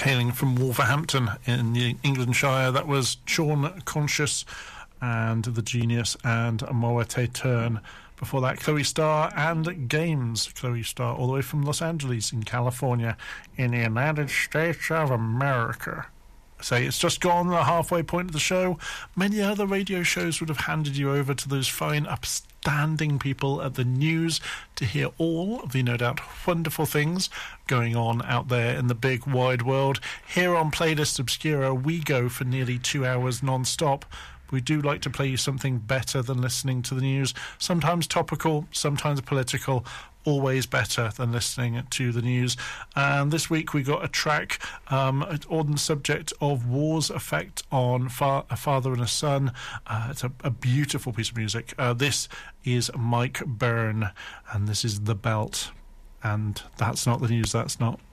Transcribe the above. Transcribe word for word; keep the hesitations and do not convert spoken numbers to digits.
hailing from Wolverhampton in the Englandshire. That was Sean Conscious and The Genius and Moate Turn. Before that, Chloe Starr and Games. Chloe Starr all the way from Los Angeles in California in the United States of America. Say it's just gone the halfway point of the show. Many other radio shows would have handed you over to those fine, upstanding people at the news to hear all of the no doubt wonderful things going on out there in the big wide world. Here on Playlist Obscura, we go for nearly two hours non-stop. We do like to play you something better than listening to the news. Sometimes topical, sometimes political. Always better than listening to the news. And this week we got a track um, on the subject of war's effect on fa- a father and a son. Uh, it's a, a beautiful piece of music. Uh, this is Mike Byrne, and this is The Belt. And that's not the news, that's not.